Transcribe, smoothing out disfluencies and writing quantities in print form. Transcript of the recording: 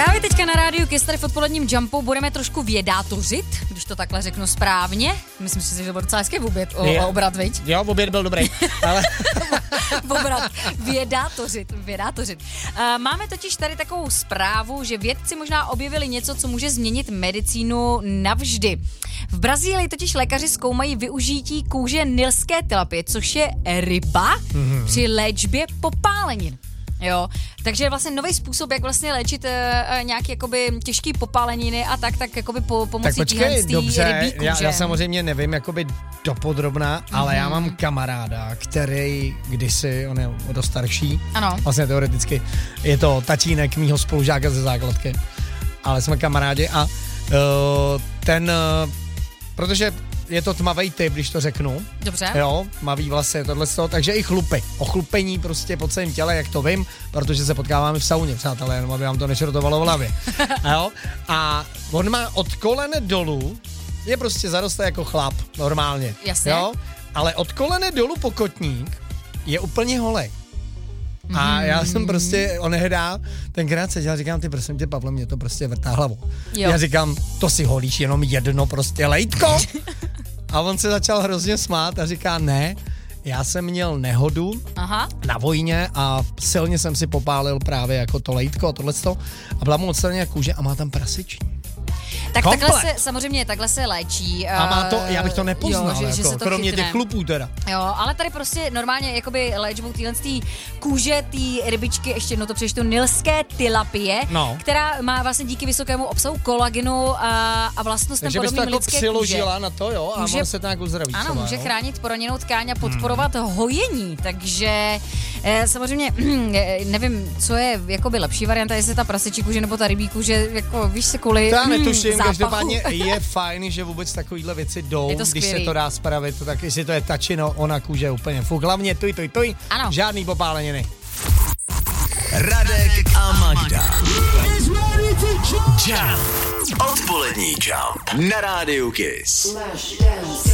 Právě teďka na rádiu Kiss tady v odpoledním Jumpu budeme trošku vědátořit, když to takhle řeknu správně. Myslím si, že to byl docela hezký obrat, viď? Jo, oběd byl dobrý, ale... Obrat. Vědátořit. Máme totiž tady takovou zprávu, že vědci možná objevili něco, co může změnit medicínu navždy. V Brazílii totiž lékaři zkoumají využití kůže nilské tilapie, což je ryba, při léčbě popálenin. Jo, takže vlastně nový způsob, jak vlastně léčit nějaké jakoby těžké popáleniny a tak jakoby pomocí téhletý rybí kůže. Já samozřejmě nevím jakoby dopodrobná, ale já mám kamaráda, který kdysi, on je o dost starší, ano. Vlastně teoreticky, je to tatínek mýho spolužáka ze základky, ale jsme kamarádi a protože je to tmavý typ, když to řeknu. Dobře. Jo, tmavý vlasy, tohleto, takže i chlupy. Ochlupení prostě po celém těle, jak to vím, protože se potkáváme v sauně, přátelé, jenom aby vám to nešrotovalo v hlavě. Jo? A on má od kolen dolů, je prostě zarostlý jako chlap, normálně. Jasně. Jo? Ale od kolene dolů po kotník je úplně holej. A já jsem prostě onehdá, tenkrát seděl, říkám, ty prosím tě, Pavle, mě to prostě vrtá hlavou. Jo. Já říkám, to si holíš jenom jedno prostě lejtko. A on se začal hrozně smát a říká, ne, já jsem měl nehodu na vojně a silně jsem si popálil právě jako to lejtko a tohleto a byla mu odstraněna kůže a má tam prasiční. Tak takhle se léčí. A má to, já bych to nepoznal, jo, že jako, to kromě chytne. těch chlupů teda. Jo, ale tady prostě normálně jakoby léčbou týhletý kůže, té rybičky, ještě jednou to přečtu, nilské tilapie, která má vlastně díky vysokému obsahu kolagenu a vlastnostem podobným lidské kůže. Takže bys to jako přiložila na to, jo, a může se to nějak uzdraví. Ano, může chránit poraněnou tkáň a podporovat hojení, takže samozřejmě nevím, co je jakoby lepší varianta, jestli ta prasečí kůže nebo ta rybí kůže, jako víš se kvůli zápachu. Každopádně je fajn, že vůbec takovýhle věci jdou, když se to dá spravit, tak jestli to je tačino, ona kůže úplně fuk. Hlavně tuj, žádný popáleniny. Radek a Magda. Jump. Odpolední Jump na rádiu Kiss.